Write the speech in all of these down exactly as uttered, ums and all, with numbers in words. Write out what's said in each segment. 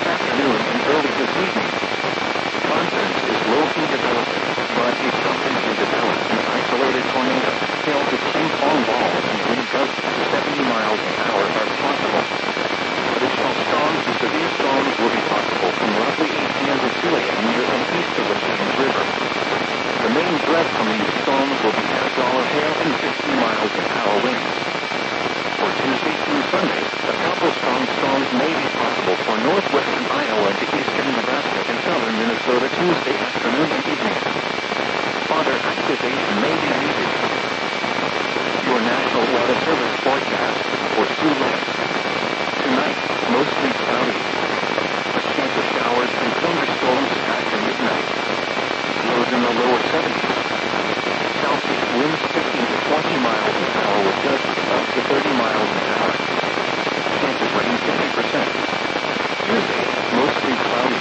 afternoon and early this evening. Constance is low-key developing, but it doesn't develop an isolated tornado. Hail to ping-pong balls and wind gusts to seventy miles an hour are possible. Additional strong to severe storms will be possible from roughly eight p m to two a m near and east of the James River. The main threat from these storms will be hail, hail and fifty miles an hour winds. For Tuesday through Sunday, a couple strong storms may be possible for northwestern Iowa to eastern Nebraska and southern Minnesota Tuesday afternoon and evening. Further activation may be needed. Your National Weather Service forecast for Tuesday. Tonight, mostly cloudy. A chance of showers and thunderstorms after midnight. Lows in the lower seventies. Southeast winds fifteen to twenty miles an hour with gusts up to thirty miles an hour. Chance of rain fifty percent. Tuesday, mostly cloudy.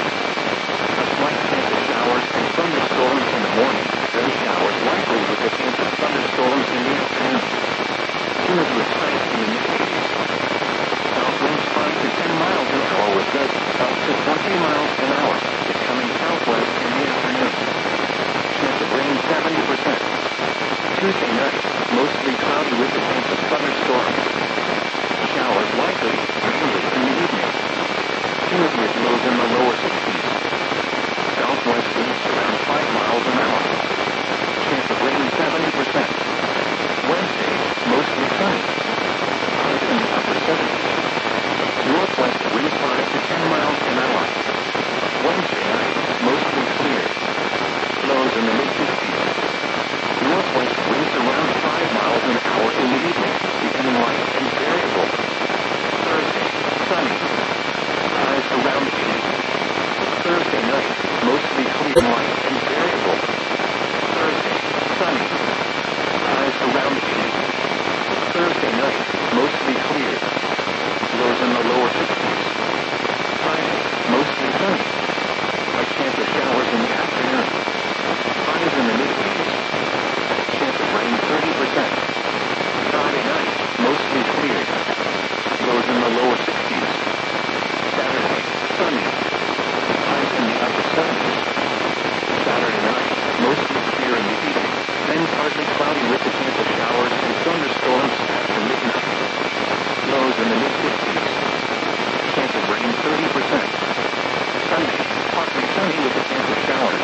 A slight chance of showers and thunderstorms in the morning, then showers likely with a chance of thunderstorms in the afternoon. Humidity is highest in the mid-eighties. South winds five to ten miles an hour with gusts up to twenty miles an hour, becoming southwest in the afternoon. Chance of rain seventy percent. Tuesday night, mostly cloudy with a chance of thunderstorms. Showers likely, mainly in the evening. Humidity is lows in the lower sixties. Southwest winds around five miles an hour. Chance of rain seventy percent. Wednesday, mostly sunny. Highs in the upper seventies. Northwest winds five to ten miles an hour. Wednesday night, mostly clear. Lows in the mid-fifties. Northwest winds around five miles an hour in the evening, becoming light and variable. Thursday, sunny. Highs around eighty. Thursday night, mostly clear, light and variable. Thursday, sunny. Highs around eighty. Thursday night, mostly clear. Lows in the lower sixties. Friday, mostly sunny. A chance of showers in the afternoon. Highs in the mid-eighties. Chance of rain thirty percent. Friday night, mostly clear. Lows in the lower sixties. Saturday, sunny. Highs in the upper seventies. Saturday night, mostly clear in the evening, then partly cloudy with a chance of showers and thunderstorms after midnight. Lows in the mid-fifties. Chance of rain thirty percent. Sunday, partly sunny with a chance of showers.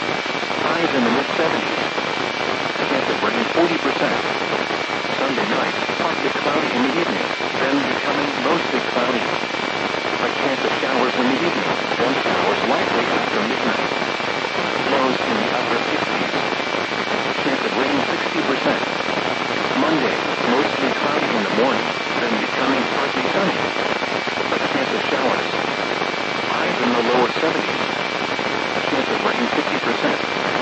Highs in the mid-seventies. Chance of rain forty percent. Sunday night, partly cloudy in the evening, then becoming mostly cloudy. A chance of showers in the evening, then showers likely after midnight. Lows in the upper fifties. Chance of rain sixty percent. Monday, mostly cloudy in the morning, then becoming partly sunny. A chance of showers. Highs in the lower seventies. Chance of rain fifty percent.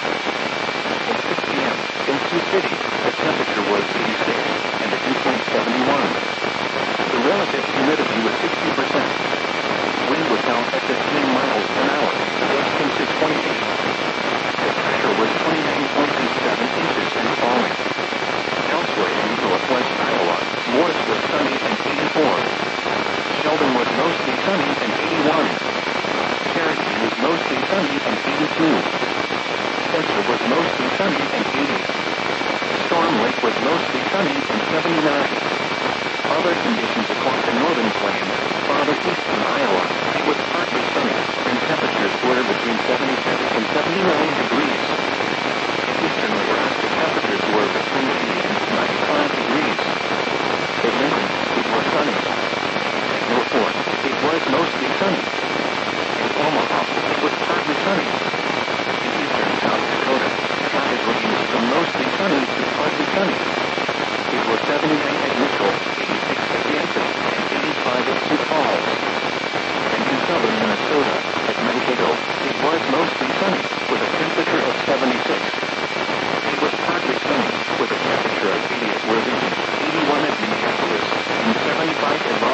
At six p m in Sioux City, the temperature was eighty-six, and the dew point seventy-one. The relative humidity was sixty percent. Wind was south at fifteen miles an hour, gusting to twenty-eight. The pressure was twenty-nine point eight seven inches and falling. Elsewhere in northwest Iowa, Morris was sunny and eighty-four. Sheldon was mostly sunny and eighty-one. Cherokee was mostly sunny and eighty-two. Spencer was mostly sunny and eighty. Storm Lake was mostly sunny and seventy-nine. Other conditions across the northern plains, farther eastern Iowa, it was partly sunny, and temperatures were between seventy-six and seventy-nine degrees. In eastern Nebraska, temperatures were between eighty and ninety-five degrees. At Lincoln, it was sunny. At North Fork, it was mostly sunny. In Omaha, it was partly sunny. In eastern South Dakota, skies ranged from mostly sunny to partly sunny. It was seventy-nine at Mitchell, eighty-six at Yankton, and eighty-five at Sioux Falls. And in southern Minnesota, at Mankato, it was mostly sunny, with a temperature of seventy-six. It was partly sunny, with a temperature of eighty at Worthington, eighty-one at Minneapolis, and seventy-five at